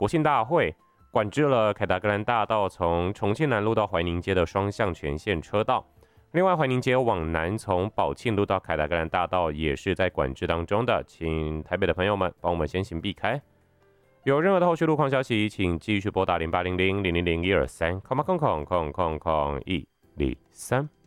国庆大会管制了凯达格兰大道从重庆南路到怀宁街的双向全线车道。另外，怀宁街往南从宝庆路到凯达格兰大道也是在管制当中的，请台北的朋友们帮我们先行避开。有任何的后续路况消息，请继续拨打0800-000-123，空103。